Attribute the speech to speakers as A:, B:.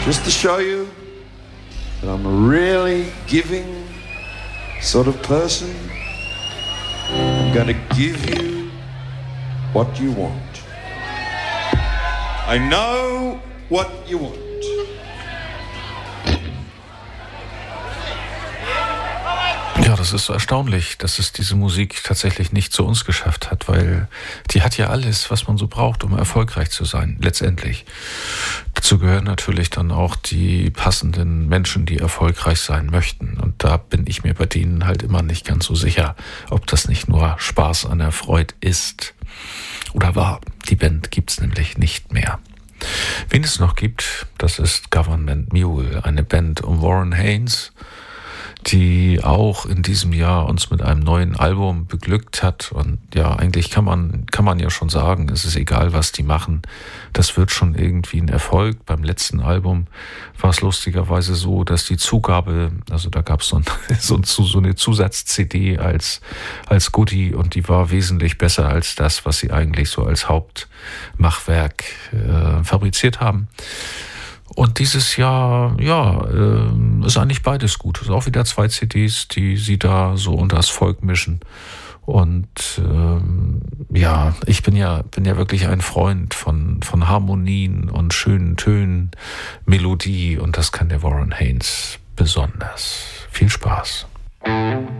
A: just to show you that I'm a really giving sort of person. I'm gonna give you what you want. I know what you want.
B: Ja, das ist so erstaunlich, dass es diese Musik tatsächlich nicht zu uns geschafft hat, weil die hat ja alles, was man so braucht, um erfolgreich zu sein, letztendlich. Dazu gehören natürlich dann auch die passenden Menschen, die erfolgreich sein möchten. Und da bin ich mir bei denen halt immer nicht ganz so sicher, ob das nicht nur Spaß an der Freude ist oder war. Die Band gibt's nämlich nicht mehr. Wen es noch gibt, das ist Government Mule, eine Band um Warren Haynes, die auch in diesem Jahr uns mit einem neuen Album beglückt hat. Und ja, eigentlich kann man ja schon sagen, es ist egal, was die machen. Das wird schon irgendwie ein Erfolg. Beim letzten Album war es lustigerweise so, dass die Zugabe, also da gab es so eine Zusatz-CD als Goodie und die war wesentlich besser als das, was sie eigentlich so als Hauptmachwerk fabriziert haben. Und dieses Jahr, ist eigentlich beides gut. Es sind auch wieder 2 CDs, die sie da so unter das Volk mischen. Und ich bin ja wirklich ein Freund von Harmonien und schönen Tönen, Melodie. Und das kann der Warren Haynes besonders. Viel Spaß.